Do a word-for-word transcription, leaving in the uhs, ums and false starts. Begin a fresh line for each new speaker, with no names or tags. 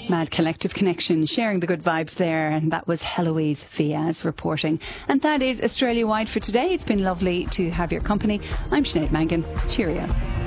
Mad Collective Connection, sharing the good vibes there. And that was Heloise Viaz reporting. And that is Australia-wide for today. It's been lovely to have your company. I'm Sinead Mangan. Cheerio.